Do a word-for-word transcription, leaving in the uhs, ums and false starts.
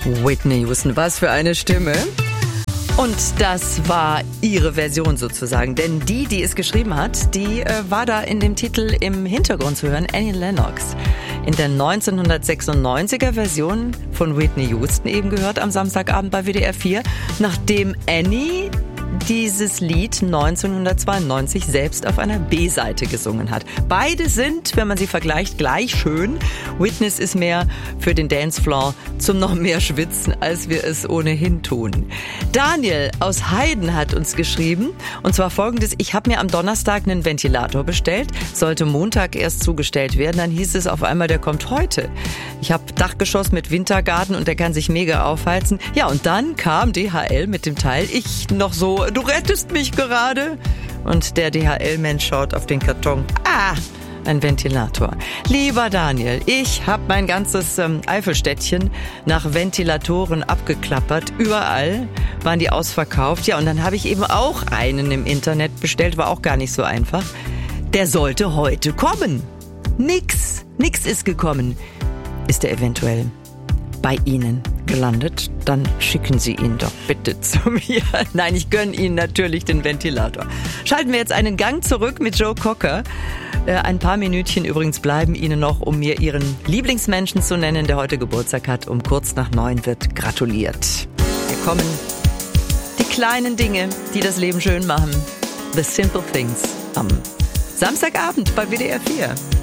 Whitney Houston, was für eine Stimme. Und das war ihre Version sozusagen, denn die, die es geschrieben hat, die äh, war da in dem Titel im Hintergrund zu hören, Annie Lennox. In der neunzehnhundertsechsundneunziger Version von Whitney Houston eben gehört am Samstagabend bei W D R vier, nachdem Annie dieses Lied neunzehnhundertzweiundneunzig selbst auf einer B-Seite gesungen hat. Beide sind, wenn man sie vergleicht, gleich schön. Whitney's ist mehr für den Dancefloor zum noch mehr Schwitzen, als wir es ohnehin tun. Daniel aus Heiden hat uns geschrieben, und zwar folgendes: Ich habe mir am Donnerstag einen Ventilator bestellt, sollte Montag erst zugestellt werden, dann hieß es auf einmal, der kommt heute. Ich habe Dachgeschoss mit Wintergarten und der kann sich mega aufheizen. Ja, und dann kam D H L mit dem Teil, ich noch so, du rettest mich gerade. Und der D H L-Mensch schaut auf den Karton. Ah, ein Ventilator. Lieber Daniel, ich habe mein ganzes ähm, Eifelstädtchen nach Ventilatoren abgeklappert. Überall waren die ausverkauft. Ja, und dann habe ich eben auch einen im Internet bestellt. War auch gar nicht so einfach. Der sollte heute kommen. Nix, nix ist gekommen. Ist er eventuell bei Ihnen gelandet, dann schicken Sie ihn doch bitte zu mir. Nein, ich gönne Ihnen natürlich den Ventilator. Schalten wir jetzt einen Gang zurück mit Joe Cocker. Äh, ein paar Minütchen übrigens bleiben Ihnen noch, um mir Ihren Lieblingsmenschen zu nennen, der heute Geburtstag hat. Um kurz nach neun wird gratuliert. Hier kommen die kleinen Dinge, die das Leben schön machen. The Simple Things am Samstagabend bei W D R vier.